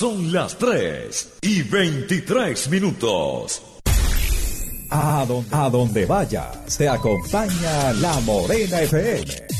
Son las 3:23. A donde vayas, te acompaña La Morena FM.